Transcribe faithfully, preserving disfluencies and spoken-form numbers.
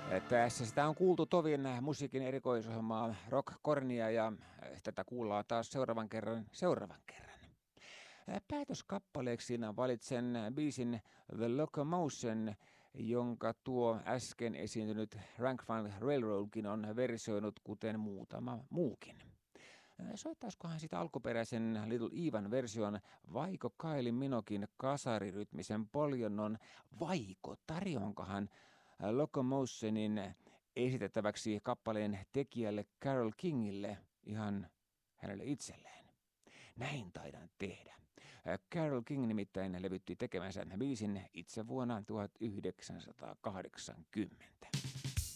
Tässä sitä on kuultu tovin musiikin erikoisohjelmaa Rock Cornia ja tätä kuullaan taas seuraavan kerran seuraavan kerran. Päätöskappaleeksi valitsen biisin The Locomotion, jonka tuo äsken esiintynyt Rank Funk Railroadkin on versioinut, kuten muutama muukin. Soittaisikohan sitä alkuperäisen Little Evan version vaiko Kylie Minoguein kasarirytmisen poljonnon vaiko tarjonkohan Locomotionin esitettäväksi kappaleen tekijälle Carole Kingille ihan hänelle itselleen. Näin taidan tehdä. Carole King nimittäin levytti tekemänsä biisin itse vuonna tuhatyhdeksänsataakahdeksankymmentä.